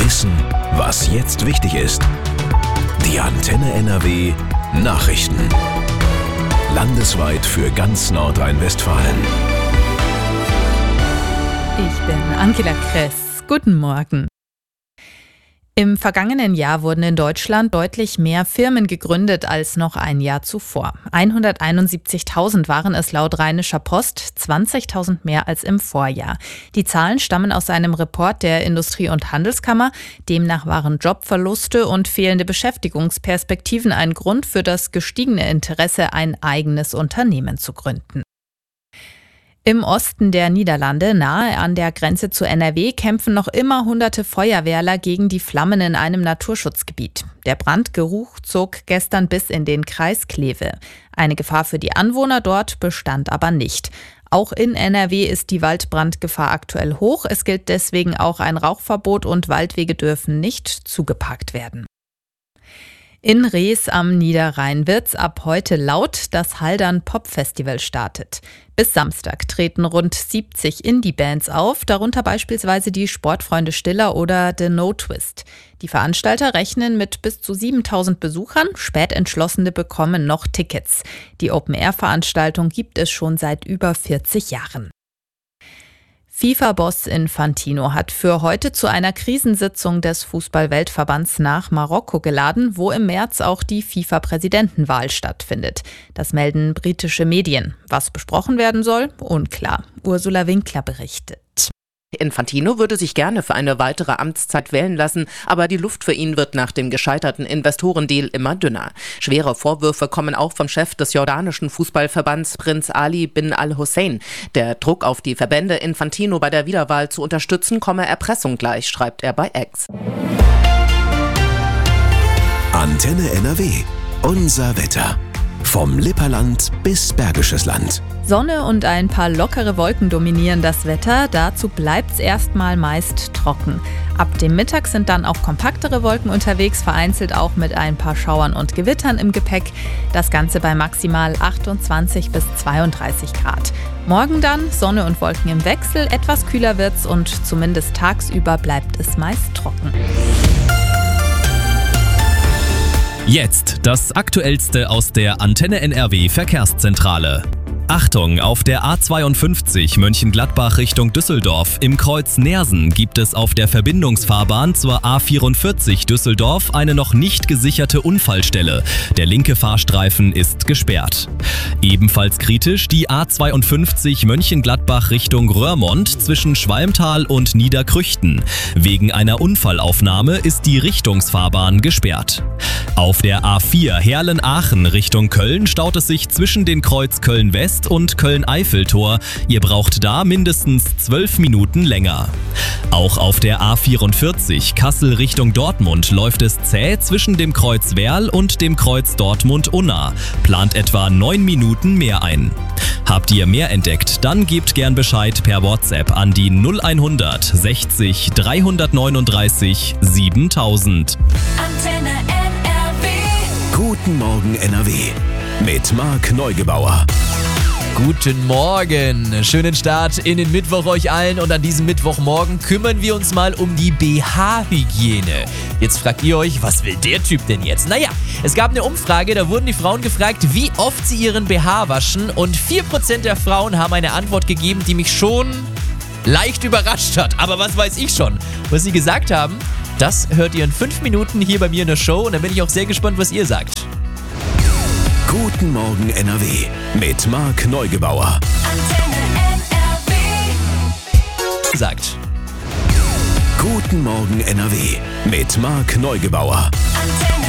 Wissen, was jetzt wichtig ist. Die Antenne NRW Nachrichten. Landesweit für ganz Nordrhein-Westfalen. Ich bin Angela Kress. Guten Morgen. Im vergangenen Jahr wurden in Deutschland deutlich mehr Firmen gegründet als noch ein Jahr zuvor. 171.000 waren es laut Rheinischer Post, 20.000 mehr als im Vorjahr. Die Zahlen stammen aus einem Report der Industrie- und Handelskammer. Demnach waren Jobverluste und fehlende Beschäftigungsperspektiven ein Grund für das gestiegene Interesse, ein eigenes Unternehmen zu gründen. Im Osten der Niederlande, nahe an der Grenze zu NRW, kämpfen noch immer hunderte Feuerwehrler gegen die Flammen in einem Naturschutzgebiet. Der Brandgeruch zog gestern bis in den Kreis Kleve. Eine Gefahr für die Anwohner dort bestand aber nicht. Auch in NRW ist die Waldbrandgefahr aktuell hoch. Es gilt deswegen auch ein Rauchverbot und Waldwege dürfen nicht zugeparkt werden. In Rees am Niederrhein wird's ab heute laut. Das Haldern Pop Festival startet. Bis Samstag treten rund 70 Indie-Bands auf, darunter beispielsweise die Sportfreunde Stiller oder The No Twist. Die Veranstalter rechnen mit bis zu 7.000 Besuchern. Spätentschlossene bekommen noch Tickets. Die Open-Air-Veranstaltung gibt es schon seit über 40 Jahren. FIFA-Boss Infantino hat für heute zu einer Krisensitzung des Fußball-Weltverbands nach Marokko geladen, wo im März auch die FIFA-Präsidentenwahl stattfindet. Das melden britische Medien. Was besprochen werden soll? Unklar. Ursula Winkler berichtet. Infantino würde sich gerne für eine weitere Amtszeit wählen lassen, aber die Luft für ihn wird nach dem gescheiterten Investorendeal immer dünner. Schwere Vorwürfe kommen auch vom Chef des jordanischen Fußballverbands Prinz Ali bin al-Hussein. Der Druck auf die Verbände, Infantino bei der Wiederwahl zu unterstützen, komme Erpressung gleich, schreibt er bei X. Antenne NRW. Unser Wetter. Vom Lipperland bis Bergisches Land. Sonne und ein paar lockere Wolken dominieren das Wetter. Dazu bleibt's erstmal meist trocken. Ab dem Mittag sind dann auch kompaktere Wolken unterwegs, vereinzelt auch mit ein paar Schauern und Gewittern im Gepäck. Das Ganze bei maximal 28 bis 32 Grad. Morgen dann Sonne und Wolken im Wechsel. Etwas kühler wird's und zumindest tagsüber bleibt es meist trocken. Jetzt das Aktuellste aus der Antenne NRW Verkehrszentrale. Achtung, auf der A52 Mönchengladbach Richtung Düsseldorf im Kreuz Neersen gibt es auf der Verbindungsfahrbahn zur A44 Düsseldorf eine noch nicht gesicherte Unfallstelle. Der linke Fahrstreifen ist gesperrt. Ebenfalls kritisch die A52 Mönchengladbach Richtung Röhrmond zwischen Schwalmtal und Niederkrüchten. Wegen einer Unfallaufnahme ist die Richtungsfahrbahn gesperrt. Auf der A4 Herlen-Aachen Richtung Köln staut es sich zwischen den Kreuz Köln-West und Köln-Eiffeltor. Ihr braucht da mindestens 12 Minuten länger. Auch auf der A44 Kassel Richtung Dortmund läuft es zäh zwischen dem Kreuz Werl und dem Kreuz Dortmund-Unna. Plant etwa 9 Minuten mehr ein. Habt ihr mehr entdeckt? Dann gebt gern Bescheid per WhatsApp an die 0100 60 339 7000. Antenne NRW. Guten Morgen NRW. Mit Marc Neugebauer. Guten Morgen, schönen Start in den Mittwoch euch allen und an diesem Mittwochmorgen kümmern wir uns mal um die BH-Hygiene. Jetzt fragt ihr euch, was will der Typ denn jetzt? Naja, es gab eine Umfrage, da wurden die Frauen gefragt, wie oft sie ihren BH waschen und 4% der Frauen haben eine Antwort gegeben, die mich schon leicht überrascht hat. Aber was weiß ich schon? Was sie gesagt haben, das hört ihr in 5 Minuten hier bei mir in der Show und dann bin ich auch sehr gespannt, was ihr sagt. Guten Morgen NRW mit Marc Neugebauer. Antenne NRW. Sagt. Guten Morgen NRW mit Marc Neugebauer. Antenne